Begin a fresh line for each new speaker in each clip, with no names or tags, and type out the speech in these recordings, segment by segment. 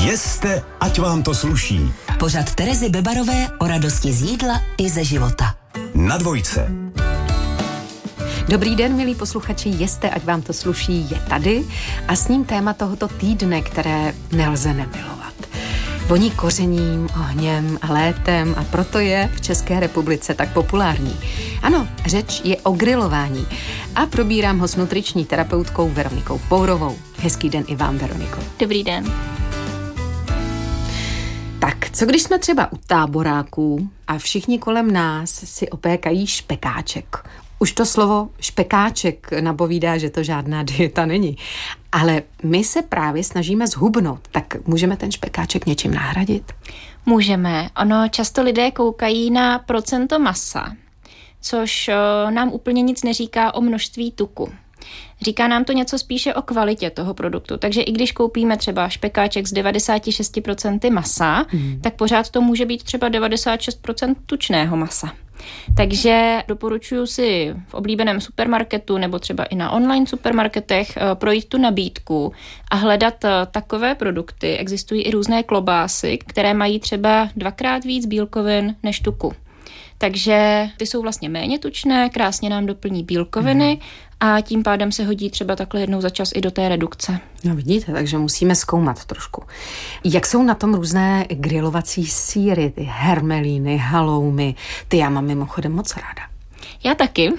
Jeste, ať vám to sluší.
Pořad Terezy Bebarové o radosti z jídla i ze života.
Na Dvojce.
Dobrý den, milí posluchači, Jeste, ať vám to sluší, je tady a s ním téma tohoto týdne, které nelze nemilovat. Voní kořením, ohněm a létem a proto je v České republice tak populární. Ano, řeč je o grilování a probírám ho s nutriční terapeutkou Veronikou Pourovou. Hezký den i vám, Veroniko.
Dobrý den.
Tak, co když jsme třeba u táboráků a všichni kolem nás si opékají špekáček? Už to slovo špekáček napovídá, že to žádná dieta není. Ale my se právě snažíme zhubnout. Tak můžeme ten špekáček něčím nahradit?
Můžeme. Ono často lidé koukají na procento masa, což nám úplně nic neříká o množství tuku. Říká nám to něco spíše o kvalitě toho produktu. Takže i když koupíme třeba špekáček z 96% masa, tak pořád to může být třeba 96% tučného masa. Takže doporučuji si v oblíbeném supermarketu nebo třeba i na online supermarketech projít tu nabídku a hledat takové produkty. Existují i různé klobásy, které mají třeba 2x víc bílkovin než tuku. Takže ty jsou vlastně méně tučné, krásně nám doplní bílkoviny a tím pádem se hodí třeba takhle jednou za čas i do té redukce.
No vidíte, takže musíme zkoumat trošku. Jak jsou na tom různé grilovací sýry, ty hermelíny, haloumy, ty já mám mimochodem moc ráda.
Já taky.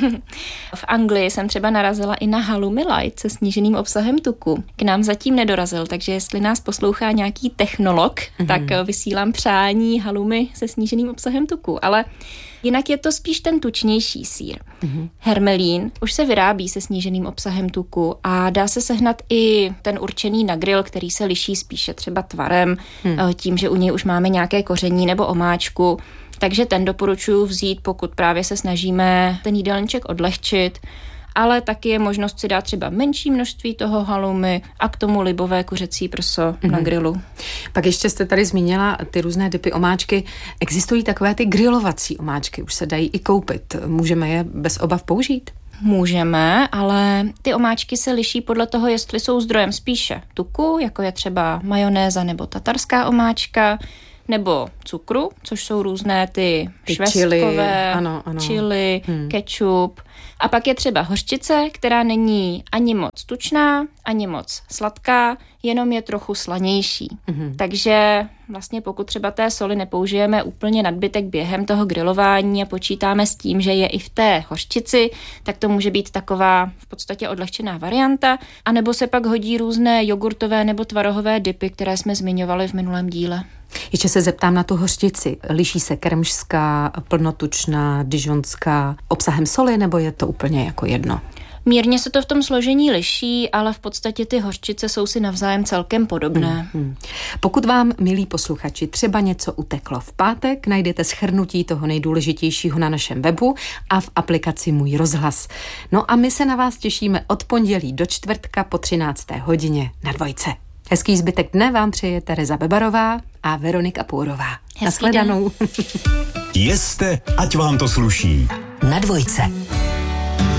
V Anglii jsem třeba narazila i na halloumi light se sníženým obsahem tuku. K nám zatím nedorazil, takže jestli nás poslouchá nějaký technolog, tak vysílám přání halloumi se sníženým obsahem tuku. Ale jinak je to spíš ten tučnější sýr. Hermelín už se vyrábí se sníženým obsahem tuku a dá se sehnat i ten určený na grill, který se liší spíše třeba tvarem, tím, že u něj už máme nějaké koření nebo omáčku. Takže ten doporučuji vzít, pokud právě se snažíme ten jídelníček odlehčit, ale taky je možnost si dát třeba menší množství toho halloumi a k tomu libové kuřecí prso na grilu.
Pak ještě jste tady zmínila ty různé typy omáčky. Existují takové ty grilovací omáčky, už se dají i koupit. Můžeme je bez obav použít?
Můžeme, ale ty omáčky se liší podle toho, jestli jsou zdrojem spíše tuku, jako je třeba majonéza nebo tatarská omáčka, nebo cukru, což jsou různé ty švestkové, chili, kečup. A pak je třeba hořčice, která není ani moc tučná, ani moc sladká, jenom je trochu slanější. Takže vlastně pokud třeba té soli nepoužijeme úplně nadbytek během toho grilování a počítáme s tím, že je i v té hořčici, tak to může být taková v podstatě odlehčená varianta. A nebo se pak hodí různé jogurtové nebo tvarohové dipy, které jsme zmiňovali v minulém díle.
Ještě se zeptám na tu hořčici. Liší se kremžská, plnotučná, dižonská obsahem soli, nebo je to úplně jako jedno?
Mírně se to v tom složení liší, ale v podstatě ty hořčice jsou si navzájem celkem podobné.
Pokud vám, milí posluchači, třeba něco uteklo v pátek, najdete shrnutí toho nejdůležitějšího na našem webu a v aplikaci Můj rozhlas. No a my se na vás těšíme od pondělí do čtvrtka po 13. hodině na Dvojce. Hezký zbytek dne vám přeje Tereza Bebarová a Veronika Pourová. Nashledanou.
Jeste, ať vám to sluší.
Na Dvojce.